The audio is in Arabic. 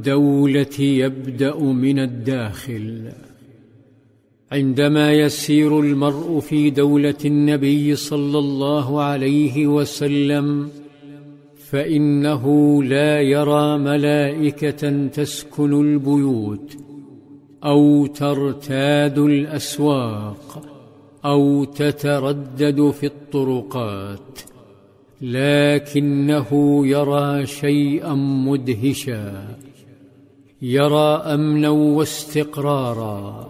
الدولة يبدأ من الداخل. عندما يسير المرء في دولة النبي صلى الله عليه وسلم فإنه لا يرى ملائكة تسكن البيوت أو ترتاد الأسواق أو تتردد في الطرقات، لكنه يرى شيئا مدهشا، يرى أمنا واستقرارا،